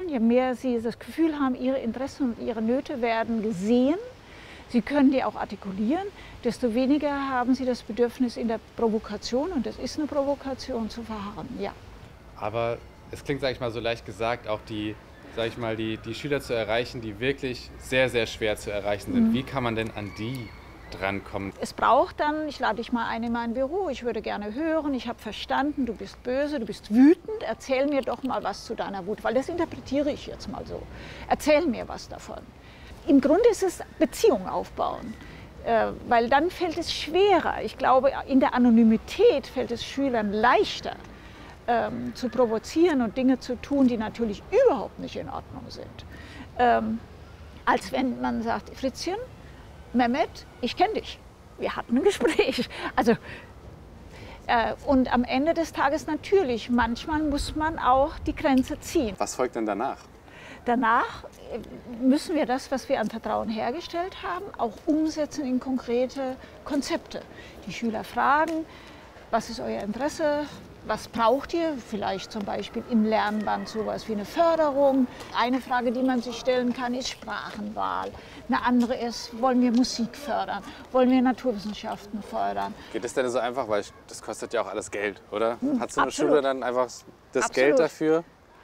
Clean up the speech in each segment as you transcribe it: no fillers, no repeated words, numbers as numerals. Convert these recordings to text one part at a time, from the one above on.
je mehr sie das Gefühl haben, ihre Interessen und ihre Nöte werden gesehen, sie können die auch artikulieren, desto weniger haben sie das Bedürfnis in der Provokation, und das ist eine Provokation, zu verharren, ja. Aber es klingt, sage ich mal, so leicht gesagt, auch die Schüler zu erreichen, die wirklich sehr, sehr schwer zu erreichen sind. Wie kann man denn an die drankommen? Es braucht dann, ich lade dich mal ein in mein Büro, ich würde gerne hören, ich habe verstanden, du bist böse, du bist wütend, erzähl mir doch mal was zu deiner Wut, weil das interpretiere ich jetzt mal so. Erzähl mir was davon. Im Grunde ist es Beziehung aufbauen, weil dann fällt es schwerer. Ich glaube, in der Anonymität fällt es Schülern leichter, zu provozieren und Dinge zu tun, die natürlich überhaupt nicht in Ordnung sind. Als wenn man sagt, Fritzchen, Mehmet, ich kenne dich, wir hatten ein Gespräch. Also, und am Ende des Tages natürlich, manchmal muss man auch die Grenze ziehen. Was folgt denn danach? Danach müssen wir das, was wir an Vertrauen hergestellt haben, auch umsetzen in konkrete Konzepte. Die Schüler fragen, was ist euer Interesse? Was braucht ihr? Vielleicht zum Beispiel im Lernband sowas wie eine Förderung. Eine Frage, die man sich stellen kann, ist Sprachenwahl. Eine andere ist, wollen wir Musik fördern? Wollen wir Naturwissenschaften fördern? Geht es denn so einfach? Weil das kostet ja auch alles Geld, oder? Hat so eine Absolut. Schule dann einfach das Absolut. Geld dafür?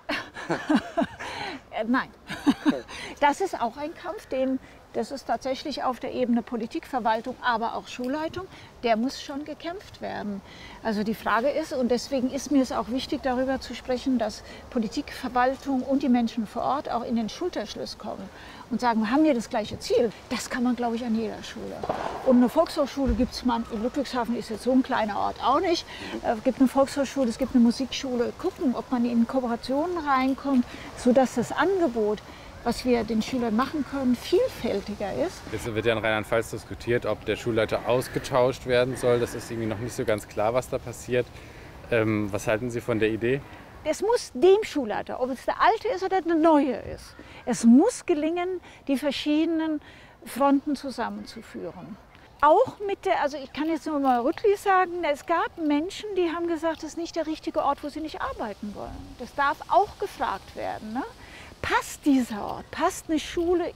Nein. Das ist auch ein Kampf, das ist tatsächlich auf der Ebene Politik, Verwaltung, aber auch Schulleitung, der muss schon gekämpft werden. Also die Frage ist, und deswegen ist mir es auch wichtig, darüber zu sprechen, dass Politik, Verwaltung und die Menschen vor Ort auch in den Schulterschluss kommen und sagen, wir haben hier das gleiche Ziel. Das kann man, glaube ich, an jeder Schule. Und eine Volkshochschule gibt es, in Ludwigshafen ist jetzt so ein kleiner Ort auch nicht. Es gibt eine Volkshochschule, es gibt eine Musikschule. Gucken, ob man in Kooperationen reinkommt, sodass das Angebot, was wir den Schülern machen können, vielfältiger ist. Jetzt wird ja in Rheinland-Pfalz diskutiert, ob der Schulleiter ausgetauscht werden soll. Das ist irgendwie noch nicht so ganz klar, was da passiert. Was halten Sie von der Idee? Es muss dem Schulleiter, ob es der alte ist oder der neue ist, es muss gelingen, die verschiedenen Fronten zusammenzuführen. Auch mit der, also ich kann jetzt nur mal Rüttli sagen, es gab Menschen, die haben gesagt, das ist nicht der richtige Ort, wo sie nicht arbeiten wollen. Das darf auch gefragt werden. Ne? Passt dieser Ort, passt eine Schule,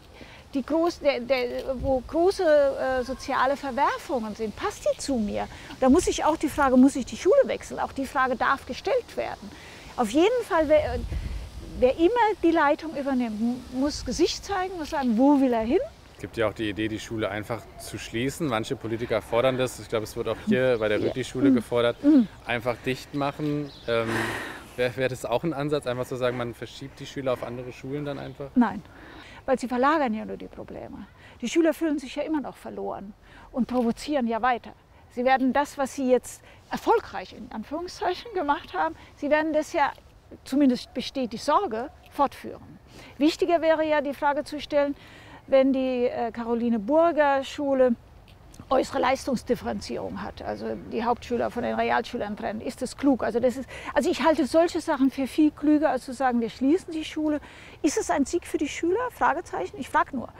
wo große soziale Verwerfungen sind, passt die zu mir? Da muss ich auch die Frage, muss ich die Schule wechseln? Auch die Frage darf gestellt werden. Auf jeden Fall, wer immer die Leitung übernimmt, muss Gesicht zeigen, muss sagen, wo will er hin? Es gibt ja auch die Idee, die Schule einfach zu schließen. Manche Politiker fordern das. Ich glaube, es wird auch hier bei der Rüttli-Schule gefordert. Einfach dicht machen. Wäre das auch ein Ansatz, einfach zu sagen, man verschiebt die Schüler auf andere Schulen dann einfach? Nein, weil sie verlagern ja nur die Probleme. Die Schüler fühlen sich ja immer noch verloren und provozieren ja weiter. Sie werden das, was sie jetzt erfolgreich in Anführungszeichen gemacht haben, sie werden das ja, zumindest besteht die Sorge, fortführen. Wichtiger wäre ja die Frage zu stellen, wenn die Caroline-Burger-Schule äußere Leistungsdifferenzierung hat, also die Hauptschüler von den Realschülern trennen, ist das klug? Also ich halte solche Sachen für viel klüger, als zu sagen, wir schließen die Schule. Ist es ein Sieg für die Schüler? Fragezeichen. Ich frage nur.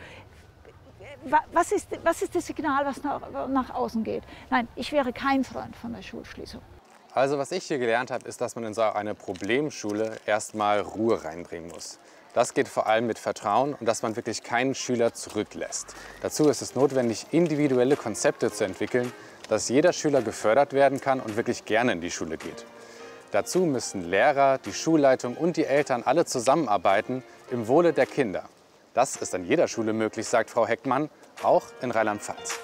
Was ist das Signal, was nach außen geht? Nein, ich wäre kein Freund von der Schulschließung. Also was ich hier gelernt habe, ist, dass man in so eine Problemschule erstmal Ruhe reinbringen muss. Das geht vor allem mit Vertrauen und dass man wirklich keinen Schüler zurücklässt. Dazu ist es notwendig, individuelle Konzepte zu entwickeln, dass jeder Schüler gefördert werden kann und wirklich gerne in die Schule geht. Dazu müssen Lehrer, die Schulleitung und die Eltern alle zusammenarbeiten im Wohle der Kinder. Das ist an jeder Schule möglich, sagt Frau Heckmann, auch in Rheinland-Pfalz.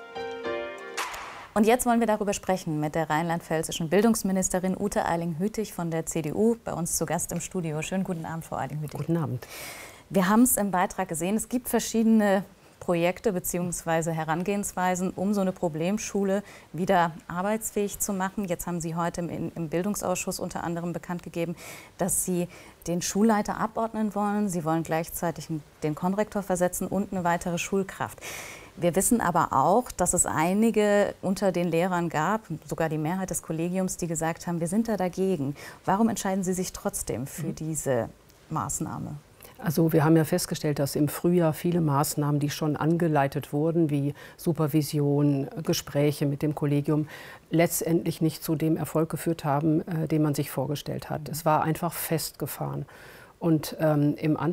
Und jetzt wollen wir darüber sprechen mit der rheinland-pfälzischen Bildungsministerin Ute Eiling-Hütig von der CDU, bei uns zu Gast im Studio. Schönen guten Abend, Frau Eiling-Hütig. Guten Abend. Wir haben es im Beitrag gesehen, es gibt verschiedene Projekte bzw. Herangehensweisen, um so eine Problemschule wieder arbeitsfähig zu machen. Jetzt haben Sie heute im Bildungsausschuss unter anderem bekannt gegeben, dass Sie den Schulleiter abordnen wollen. Sie wollen gleichzeitig den Konrektor versetzen und eine weitere Schulkraft. Wir wissen aber auch, dass es einige unter den Lehrern gab, sogar die Mehrheit des Kollegiums, die gesagt haben, wir sind da dagegen. Warum entscheiden Sie sich trotzdem für diese Maßnahme? Also wir haben ja festgestellt, dass im Frühjahr viele Maßnahmen, die schon angeleitet wurden, wie Supervision, Gespräche mit dem Kollegium, letztendlich nicht zu dem Erfolg geführt haben, den man sich vorgestellt hat. Es war einfach festgefahren. Und im Anschluss